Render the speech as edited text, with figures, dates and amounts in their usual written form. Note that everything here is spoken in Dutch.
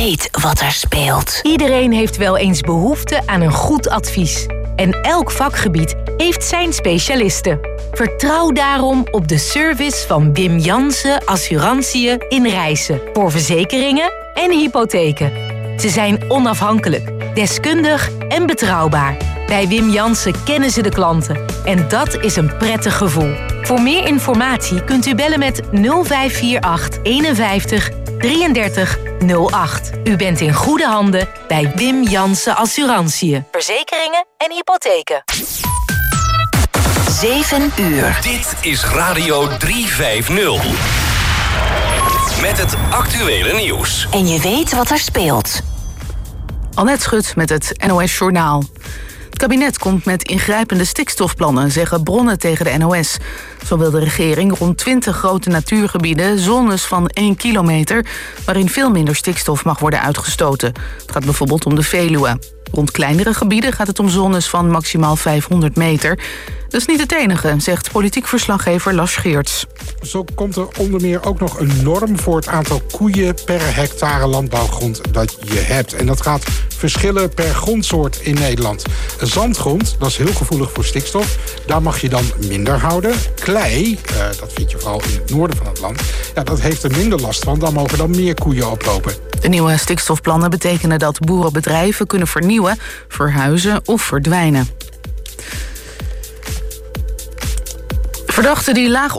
weet wat er speelt. Iedereen heeft wel eens behoefte aan een goed advies. En elk vakgebied heeft zijn specialisten. Vertrouw daarom op de service van Wim Jansen Assurantiën in Rijssen. Voor verzekeringen en hypotheken. Ze zijn onafhankelijk, deskundig en betrouwbaar. Bij Wim Jansen kennen ze de klanten. En dat is een prettig gevoel. Voor meer informatie kunt u bellen met 0548 51 33 08. U bent in goede handen bij Wim Jansen Assurantiën. Verzekeringen en hypotheken. 7 uur. Dit is Radio 350. Met het actuele nieuws. En je weet wat er speelt. Annette Schut met het NOS Journaal. Het kabinet komt met ingrijpende stikstofplannen, zeggen bronnen tegen de NOS. Zo wil de regering rond 20 grote natuurgebieden zones van 1 kilometer... waarin veel minder stikstof mag worden uitgestoten. Het gaat bijvoorbeeld om de Veluwe. Rond kleinere gebieden gaat het om zones van maximaal 500 meter. Dat is niet het enige, zegt politiek verslaggever Lars Geerts. Zo komt er onder meer ook nog een norm voor het aantal koeien per hectare landbouwgrond dat je hebt. En dat gaat verschillen per grondsoort in Nederland. Zandgrond, dat is heel gevoelig voor stikstof. Daar mag je dan minder houden. Klei, dat vind je vooral in het noorden van het land. Ja, dat heeft er minder last van. Dan mogen dan meer koeien oplopen. De nieuwe stikstofplannen betekenen dat boerenbedrijven kunnen vernieuwen, verhuizen of verdwijnen. Verdachten die laag